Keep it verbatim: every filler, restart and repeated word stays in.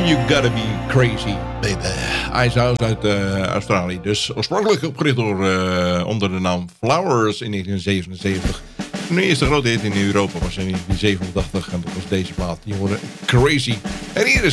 You Gotta Be Crazy, baby. Ice House uit uh, Australië. Dus oorspronkelijk opgericht door, uh, onder de naam Flowers in negentien zevenenzeventig. Hun eerste grote hit in Europa was in negentien zevenentachtig. En dat was deze plaat. Die hoorde Crazy. En hier is